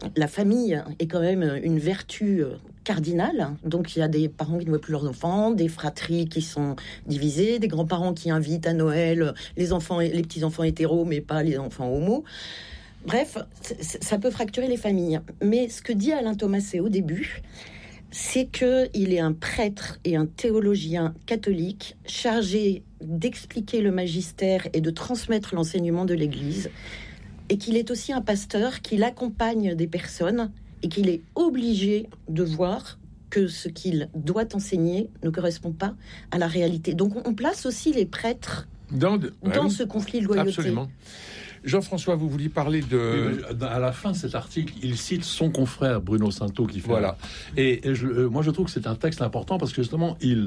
la famille est quand même une vertu cardinale. Donc il y a des parents qui ne voient plus leurs enfants, des fratries qui sont divisées, des grands-parents qui invitent à Noël les enfants, les petits-enfants hétéros, mais pas les enfants homo. Bref, ça peut fracturer les familles. Mais ce que dit Alain Thomasset au début, c'est qu'il est un prêtre et un théologien catholique chargé d'expliquer le magistère et de transmettre l'enseignement de l'Église, et qu'il est aussi un pasteur qui accompagne des personnes et qu'il est obligé de voir que ce qu'il doit enseigner ne correspond pas à la réalité. Donc on place aussi les prêtres dans ce conflit de loyauté. Absolument. Jean-François, vous vouliez parler de... À la fin de cet article, il cite son confrère Bruno Sainteau qui fait... Voilà. Moi, je trouve que c'est un texte important parce que justement, il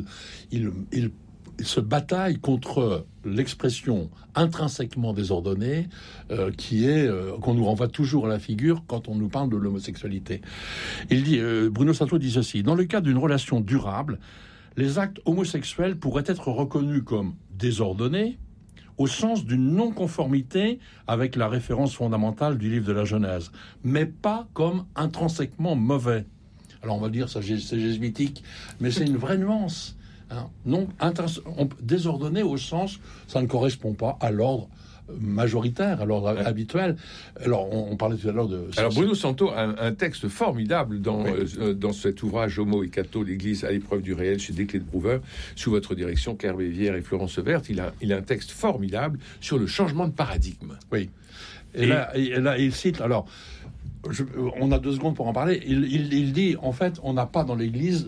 se bataille contre l'expression intrinsèquement désordonnée qui est qu'on nous renvoie toujours à la figure quand on nous parle de l'homosexualité. Il dit, Bruno Sainteau dit ceci: dans le cas d'une relation durable, les actes homosexuels pourraient être reconnus comme désordonnés au sens d'une non-conformité avec la référence fondamentale du livre de la Genèse, mais pas comme intrinsèquement mauvais. Alors on va dire, ça c'est jésuitique, mais c'est une vraie nuance. Non, désordonné au sens, ça ne correspond pas à l'ordre majoritaire, à l'ordre habituel. Alors, on parlait tout à l'heure de... Alors, Bruno Sainteau a un texte formidable dans cet ouvrage Homo et Catho, l'Église à l'épreuve du réel, chez Desclés de Brouwer, sous votre direction, Claire Bévière et Florence Verte. Il a un texte formidable sur le changement de paradigme. Oui. Et là, il cite... Alors, on a 2 secondes pour en parler. Il dit, en fait, on n'a pas dans l'Église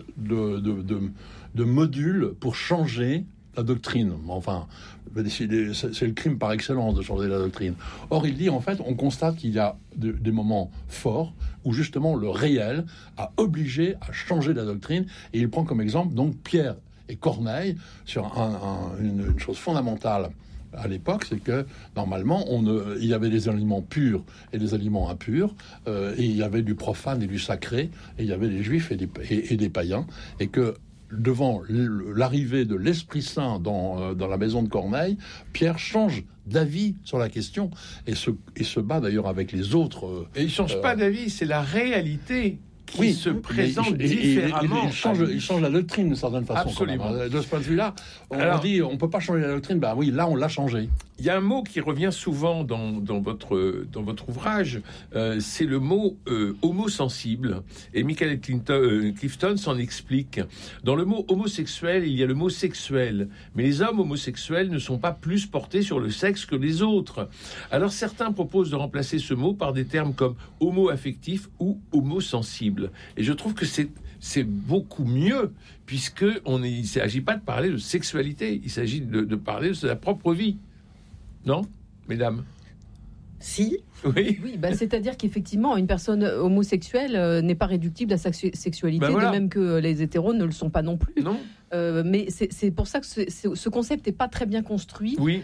de module pour changer la doctrine. Enfin, c'est le crime par excellence de changer la doctrine. Or, il dit, en fait, on constate qu'il y a des moments forts où, justement, le réel a obligé à changer la doctrine. Et il prend comme exemple, donc, Pierre et Corneille sur une chose fondamentale à l'époque, c'est que, normalement, il y avait des aliments purs et des aliments impurs, et il y avait du profane et du sacré, et il y avait des juifs et des païens, et que, devant l'arrivée de l'Esprit Saint dans la maison de Corneille, Pierre change d'avis sur la question et se bat d'ailleurs avec les autres. Et il ne change pas d'avis, c'est la réalité qui se présente différemment. Il change la doctrine d'une certaine façon. Absolument. De ce point de vue-là, on dit on ne peut pas changer la doctrine. Ben oui, là on l'a changé. Il y a un mot qui revient souvent dans votre ouvrage, c'est le mot homosensible. Et Michael Clifton s'en explique. Dans le mot homosexuel, il y a le mot sexuel. Mais les hommes homosexuels ne sont pas plus portés sur le sexe que les autres. Alors certains proposent de remplacer ce mot par des termes comme homo-affectif ou homosensible. Et je trouve que c'est beaucoup mieux, puisque il ne s'agit pas de parler de sexualité, il s'agit de parler de sa propre vie. Non, mesdames? Si. Oui. Oui, c'est-à-dire qu'effectivement, une personne homosexuelle n'est pas réductible à sa sexualité, de même que les hétéros ne le sont pas non plus. Non. Mais c'est pour ça que ce concept n'est pas très bien construit. Oui.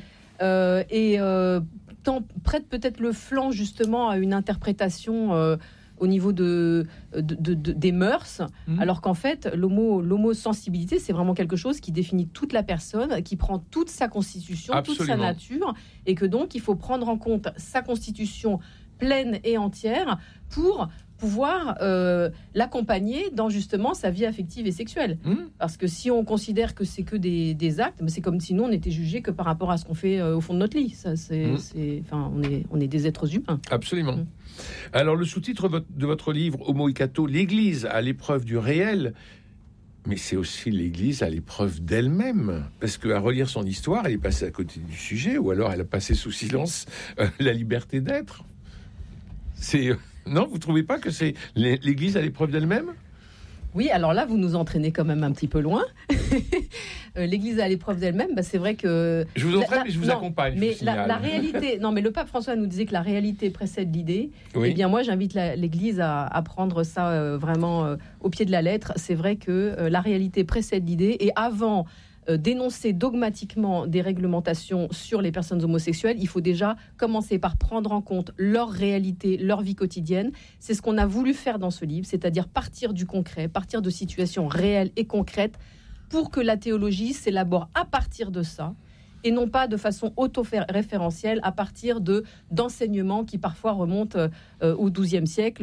Prête peut-être le flanc justement à une interprétation au niveau des mœurs, alors qu'en fait, l'homosensibilité, c'est vraiment quelque chose qui définit toute la personne, qui prend toute sa constitution, Absolument. toute sa nature, et que donc, il faut prendre en compte sa constitution pleine et entière pour pouvoir l'accompagner dans justement sa vie affective et sexuelle. Parce que si on considère que c'est que des actes, c'est comme si nous on était jugés que par rapport à ce qu'on fait au fond de notre lit. Ça, on est des êtres humains. Absolument. Alors le sous-titre de votre livre Homo et Catho, l'Église à l'épreuve du réel, mais c'est aussi l'Église à l'épreuve d'elle-même, parce qu'à relire son histoire, elle est passée à côté du sujet, ou alors elle a passé sous silence la liberté d'être. Non, vous ne trouvez pas que c'est l'Église à l'épreuve d'elle-même ? Oui, alors là, vous nous entraînez quand même un petit peu loin. L'Église à l'épreuve d'elle-même, c'est vrai que... Je vous entraîne, mais je vous accompagne. Mais la réalité... Non, mais le pape François nous disait que la réalité précède l'idée. Oui. Eh bien, moi, j'invite l'Église à prendre ça vraiment au pied de la lettre. C'est vrai que la réalité précède l'idée. Et avant... dénoncer dogmatiquement des réglementations sur les personnes homosexuelles, il faut déjà commencer par prendre en compte leur réalité, leur vie quotidienne. C'est ce qu'on a voulu faire dans ce livre, c'est-à-dire partir du concret, partir de situations réelles et concrètes pour que la théologie s'élabore à partir de ça et non pas de façon auto-référentielle à partir d'enseignements qui parfois remontent au XIIe siècle.